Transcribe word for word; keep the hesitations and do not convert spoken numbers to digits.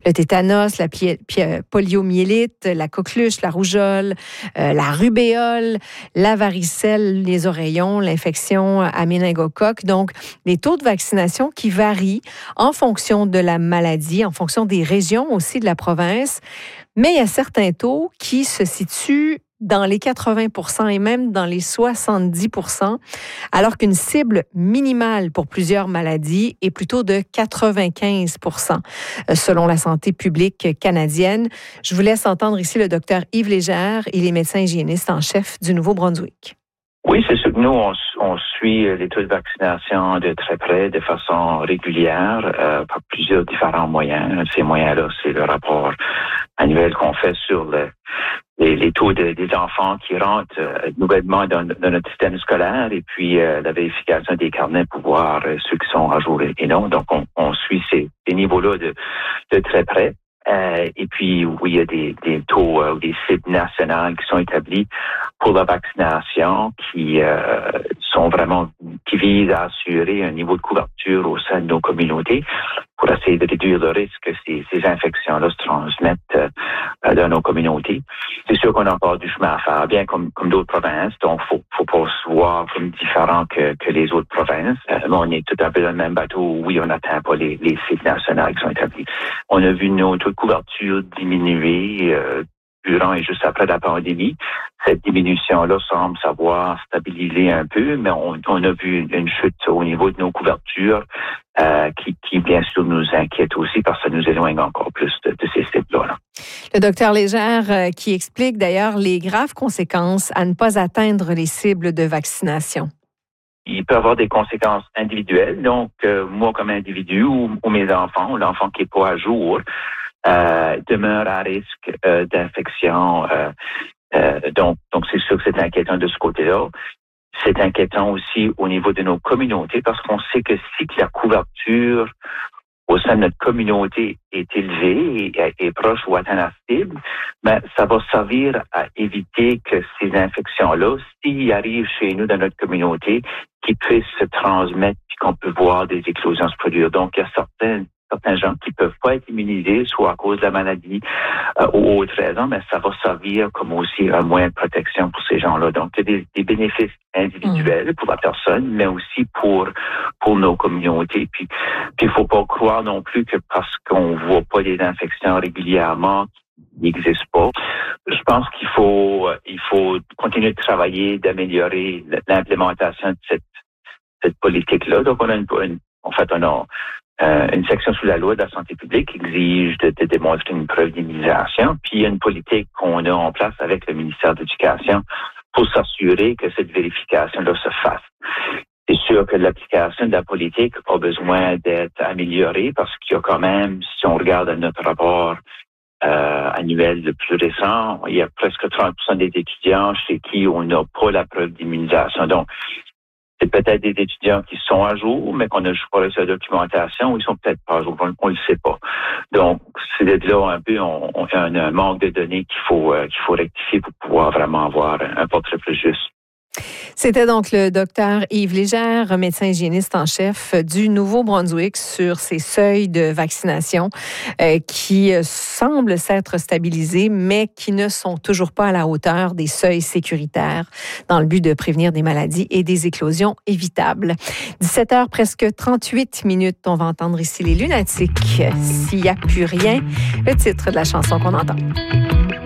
le tétanos, la pi- pi- poliomyélite, la coqueluche, la rougeole, euh, la rubéole, la varicelle, les oreillons, l'infection à méningocoque. Donc, les taux de vaccination qui varient en fonction de la maladie, en fonction des régions aussi de la province. Mais il y a certains taux qui se situent dans les quatre-vingts pour cent et même dans les soixante-dix pour cent, alors qu'une cible minimale pour plusieurs maladies est plutôt de quatre-vingt-quinze pour cent, selon la santé publique canadienne. Je vous laisse entendre ici le docteur Yves Légère. Il est médecin hygiéniste en chef du Nouveau-Brunswick. Oui, c'est sûr que nous, on, on suit les taux de vaccination de très près, de façon régulière, euh, par plusieurs différents moyens. Ces moyens-là, c'est le rapport annuel qu'on fait sur le, les, les taux de, des enfants qui rentrent euh, nouvellement dans, dans notre système scolaire et puis euh, la vérification des carnets pour voir euh, ceux qui sont à jour et non. Donc, on, on suit ces, ces niveaux-là de, de très près. Euh, et puis, oui, il y a des, des taux ou euh, des cibles nationales qui sont établis pour la vaccination qui euh, sont vraiment, qui visent à assurer un niveau de couverture au sein de nos communautés pour essayer de réduire le risque que ces, ces infections-là se transmettent euh, dans nos communautés. C'est sûr qu'on a encore du chemin à faire, bien comme, comme d'autres provinces, donc faut, faut pas se voir comme différent que, que les autres provinces. Euh, mais on est tout un peu dans le même bateau. Oui, on n'atteint pas les, les cibles nationales qui sont établies. On a vu nos taux de couverture diminuer euh, durant et juste après la pandémie. Cette diminution-là semble savoir stabiliser un peu, mais on, on a vu une, une chute au niveau de nos couvertures euh, qui, qui, bien sûr, nous inquiète aussi parce que ça nous éloigne encore plus de, de ces cibles-là. Le docteur Légère euh, qui explique d'ailleurs les graves conséquences à ne pas atteindre les cibles de vaccination. Il peut y avoir des conséquences individuelles. Donc, euh, moi, comme individu ou, ou mes enfants, ou l'enfant qui n'est pas à jour, euh, demeure à risque euh, d'infection. Euh, euh, donc, donc, c'est sûr que c'est inquiétant de ce côté-là. C'est inquiétant aussi au niveau de nos communautés parce qu'on sait que si la couverture au sein de notre communauté est élevée et est proche ou atteint la cible, ben, ça va servir à éviter que ces infections-là, s'ils arrivent chez nous dans notre communauté, qui puissent se transmettre et qu'on peut voir des éclosions se produire. Donc, il y a certains certains gens qui peuvent pas être immunisés, soit à cause de la maladie euh, ou autre raison, mais ça va servir comme aussi un moyen de protection pour ces gens-là. Donc, il y a des, des bénéfices individuels mmh. pour la personne, mais aussi pour pour nos communautés. Puis, puis il faut pas croire non plus que parce qu'on voit pas des infections régulièrement, qui n'existent pas. Je pense qu'il faut il faut continuer de travailler, d'améliorer l'implémentation de cette cette politique-là. Donc, on a une, une en fait, on a Euh, une section sous la loi de la santé publique qui exige de, de démontrer une preuve d'immunisation, puis il y a une politique qu'on a en place avec le ministère de l'Éducation pour s'assurer que cette vérification-là se fasse. C'est sûr que l'application de la politique a besoin d'être améliorée parce qu'il y a quand même, si on regarde notre rapport euh, annuel le plus récent, il y a presque trente pour cent des étudiants chez qui on n'a pas la preuve d'immunisation. Donc, c'est peut-être des étudiants qui sont à jour, mais qu'on n'a juste pas reçu la documentation, ou ils sont peut-être pas à jour, on ne le sait pas. Donc, c'est de là un peu, on, on a un, un manque de données qu'il faut euh, qu'il faut rectifier pour pouvoir vraiment avoir un portrait plus juste. C'était donc le docteur Yves Légère, médecin hygiéniste en chef du Nouveau-Brunswick, sur ces seuils de vaccination euh, qui semblent s'être stabilisés, mais qui ne sont toujours pas à la hauteur des seuils sécuritaires dans le but de prévenir des maladies et des éclosions évitables. dix-sept heures, presque trente-huit minutes. On va entendre ici les Lunatiques. S'il n'y a plus rien, le titre de la chanson qu'on entend.